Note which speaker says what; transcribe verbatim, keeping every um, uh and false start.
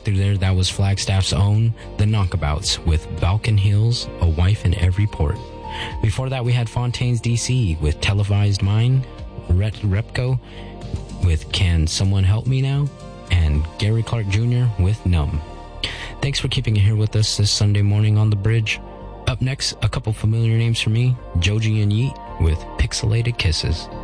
Speaker 1: through there, that was Flagstaff's own The Knockabouts with Balkan Hills, A Wife in Every Port. Before that, we had Fontaines D C with Televised Mine, Ret Repco with Can Someone Help Me Now, and Gary Clark Junior with Numb. Thanks for keeping it here with us this Sunday morning on The Bridge. Up next, a couple familiar names for me, Joji and Yeet with Pixelated Kisses.